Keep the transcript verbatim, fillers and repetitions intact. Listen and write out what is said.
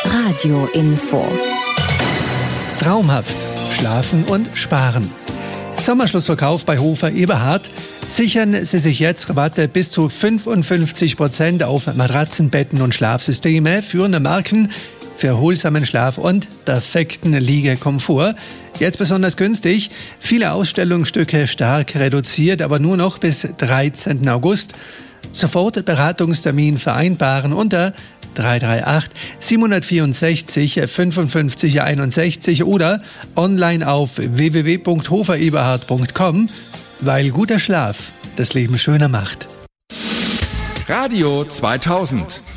Radio Info. Traumhaft. Schlafen und sparen. Sommerschlussverkauf bei Hofer Eberhard. Sichern Sie sich jetzt Rabatte bis zu fünfundfünfzig Prozent auf Matratzen, Betten und Schlafsysteme. Führende Marken für erholsamen Schlaf und perfekten Liegekomfort. Jetzt besonders günstig. Viele Ausstellungsstücke stark reduziert, aber nur noch bis dreizehnten August. Sofort Beratungstermin vereinbaren unter drei drei acht, sieben vier sechs, fünf fünf eins sechs oder online auf w w w punkt hofer eberhard punkt com, weil guter Schlaf das Leben schöner macht. Radio zweitausend